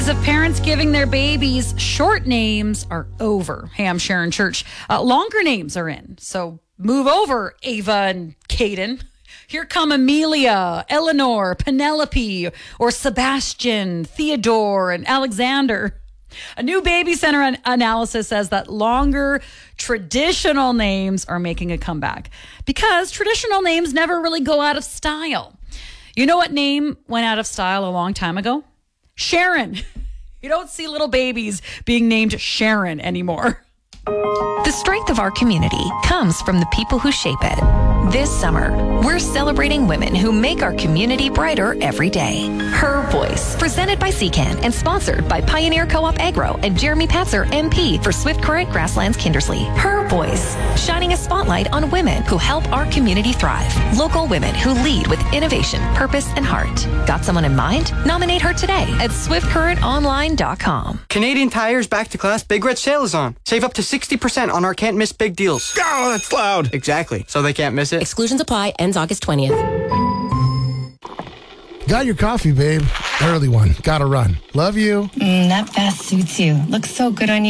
Of parents giving their babies short names are over. Hey, I'm Sharon Church. Longer names are in. So move over, Ava and Caden. Here come Amelia, Eleanor, Penelope, or Sebastian, Theodore, and Alexander. A new Baby Center analysis says that longer traditional names are making a comeback because traditional names never really go out of style. You know what name went out of style a long time ago? Sharon. You don't see little babies being named Sharon anymore. The strength of our community comes from the people who shape it. This summer, we're celebrating women who make our community brighter every day. Her Voice, presented by Secan and sponsored by Pioneer Co-op Agro and Jeremy Patzer, MP for Swift Current Grasslands Kindersley. Her Voice, shining a spotlight on women who help our community thrive. Local women who lead with innovation, purpose, and heart. Got someone in mind? Nominate her today at swiftcurrentonline.com. Canadian Tire's Back to Class Big Red Sale is on. Save up to 60% on our can't miss big deals. Oh, that's loud. Exactly. So they can't miss it. Exclusions apply. Ends August 20th. Got your coffee, babe. Early one. Gotta run. Love you. That vest suits you. Looks so good on you.